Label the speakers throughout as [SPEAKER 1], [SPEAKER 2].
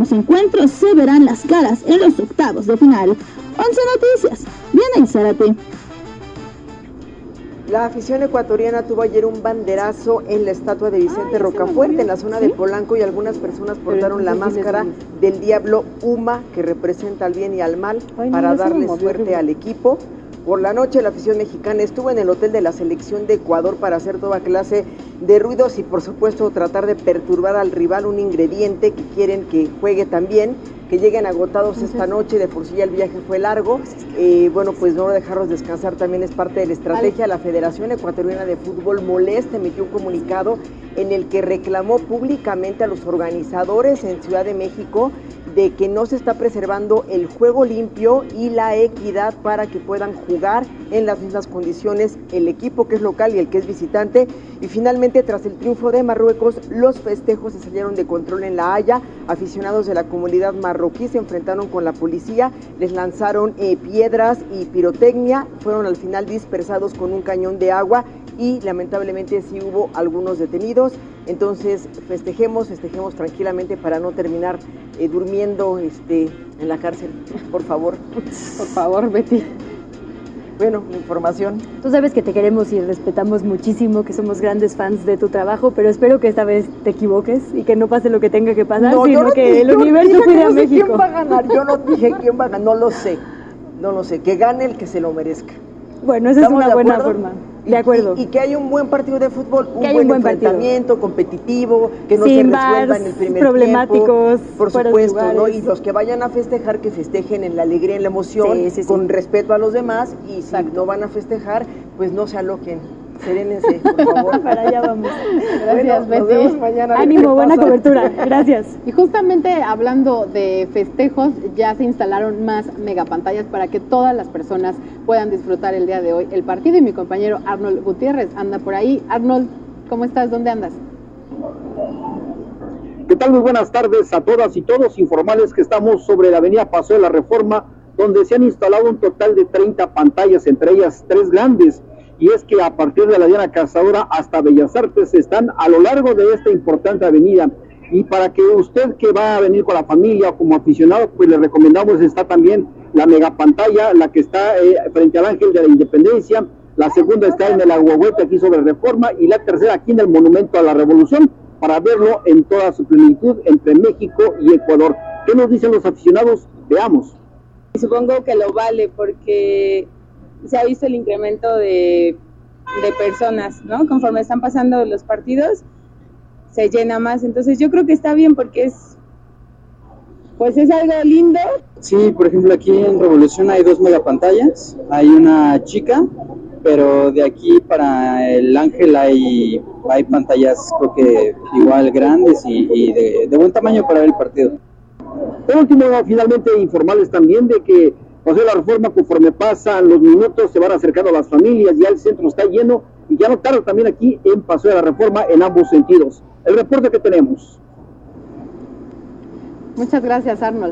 [SPEAKER 1] próximos encuentros se verán las caras en los octavos de final. 11 Noticias, Diana Zárate.
[SPEAKER 2] La afición ecuatoriana tuvo ayer un banderazo en la estatua de Vicente Rocafuerte, en la zona de Polanco, y algunas personas portaron la máscara del diablo Uma, que representa al bien y al mal, para darle suerte al equipo. Por la noche, la afición mexicana estuvo en el hotel de la selección de Ecuador para hacer toda clase de ruidos y, por supuesto, tratar de perturbar al rival, un ingrediente que quieren que juegue también, que lleguen agotados esta noche. De por sí ya el viaje fue largo. Bueno, pues no dejarlos descansar también es parte de la estrategia. La Federación Ecuatoriana de Fútbol molesta emitió un comunicado en el que reclamó públicamente a los organizadores en Ciudad de México de que no se está preservando el juego limpio y la equidad para que puedan jugar en las mismas condiciones el equipo que es local y el que es visitante. Y finalmente, tras el triunfo de Marruecos, los festejos se salieron de control en La Haya. Aficionados de la comunidad marroquí se enfrentaron con la policía, les lanzaron piedras y pirotecnia, fueron al final dispersados con un cañón de agua y lamentablemente sí hubo algunos detenidos. Entonces festejemos tranquilamente para no terminar durmiendo en la cárcel, por favor.
[SPEAKER 3] Por favor, Betty.
[SPEAKER 2] Bueno, información.
[SPEAKER 3] Tú sabes que te queremos y respetamos muchísimo, que somos grandes fans de tu trabajo, pero espero que esta vez te equivoques y que no pase lo que tenga que pasar, sino que el universo cuide a México.
[SPEAKER 2] ¿Quién va a ganar? Yo no dije quién va a ganar, no lo sé, que gane el que se lo merezca.
[SPEAKER 3] Bueno, esa es una buena forma. De acuerdo.
[SPEAKER 2] Y que haya un buen partido de fútbol, un buen enfrentamiento competitivo, que no se resuelva en el primer
[SPEAKER 3] problemáticos,
[SPEAKER 2] tiempo, por supuesto, ¿no? Y los que vayan a festejar, que festejen en la alegría, en la emoción, con respeto a los demás, y si no van a festejar, pues no se aloquen. Serénense, por favor.
[SPEAKER 3] Para allá vamos.
[SPEAKER 4] Gracias, Betty.
[SPEAKER 2] Nos vemos mañana.
[SPEAKER 3] Ánimo, buena cobertura. Gracias.
[SPEAKER 4] Y justamente hablando de festejos, ya se instalaron más megapantallas para que todas las personas puedan disfrutar el día de hoy el partido. Y mi compañero Arnold Gutiérrez anda por ahí. Arnold, ¿cómo estás? ¿Dónde andas?
[SPEAKER 5] ¿Qué tal? Muy buenas tardes a todas y todos. Informales que estamos sobre la avenida Paseo de la Reforma, donde se han instalado un total de 30 pantallas, entre ellas 3 grandes. Y es que a partir de la Diana Cazadora hasta Bellas Artes están a lo largo de esta importante avenida. Y para que usted que va a venir con la familia o como aficionado, pues le recomendamos, está también la megapantalla, la que está frente al Ángel de la Independencia, la segunda está en el Aguahuete aquí sobre Reforma, y la tercera aquí en el Monumento a la Revolución, para verlo en toda su plenitud entre México y Ecuador. ¿Qué nos dicen los aficionados? Veamos.
[SPEAKER 6] Supongo que lo vale porque se ha visto el incremento de personas, ¿no? Conforme están pasando los partidos, se llena más. Entonces yo creo que está bien porque es algo lindo.
[SPEAKER 7] Sí, por ejemplo, aquí en Revolución hay 2 megapantallas, hay una chica, pero de aquí para el Ángel hay pantallas, creo que igual grandes y de buen tamaño para ver el partido.
[SPEAKER 5] Por último, finalmente informarles también de que Paseo de la Reforma, conforme pasan los minutos, se van acercando a las familias, ya el centro está lleno, y ya no tarda también aquí en Paseo de la Reforma en ambos sentidos. El reporte que tenemos.
[SPEAKER 4] Muchas gracias, Arnold.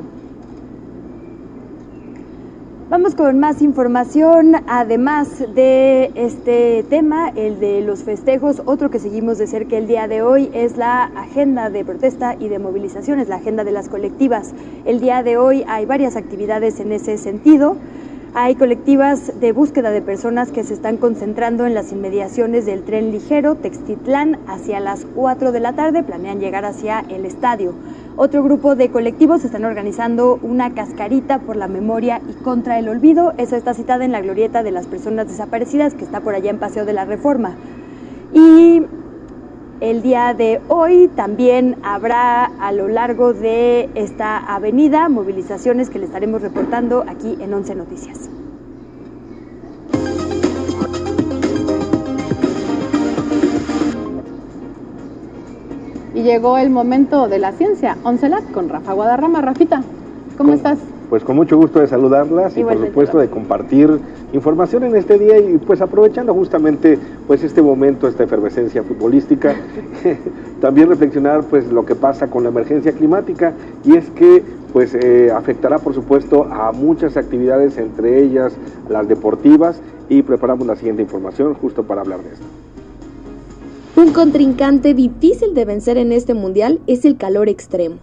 [SPEAKER 3] Vamos con más información, además de este tema, el de los festejos. Otro que seguimos de cerca el día de hoy es la agenda de protesta y de movilizaciones, la agenda de las colectivas. El día de hoy hay varias actividades en ese sentido. Hay colectivas de búsqueda de personas que se están concentrando en las inmediaciones del tren ligero Textitlán hacia las 4 de la tarde, planean llegar hacia el estadio. Otro grupo de colectivos están organizando una cascarita por la memoria y contra el olvido. Esa está citada en la glorieta de las personas desaparecidas, que está por allá en Paseo de la Reforma. Y el día de hoy también habrá a lo largo de esta avenida movilizaciones que le estaremos reportando aquí en 11 Noticias.
[SPEAKER 4] Y llegó el momento de la ciencia, 11 Lat con Rafa Guadarrama. Rafita, ¿cómo estás?
[SPEAKER 8] Pues con mucho gusto de saludarlas y por supuesto de compartir información en este día y pues aprovechando justamente pues este momento, esta efervescencia futbolística, también reflexionar pues lo que pasa con la emergencia climática, y es que pues afectará por supuesto a muchas actividades, entre ellas las deportivas, y preparamos la siguiente información justo para hablar de esto.
[SPEAKER 9] Un contrincante difícil de vencer en este mundial es el calor extremo.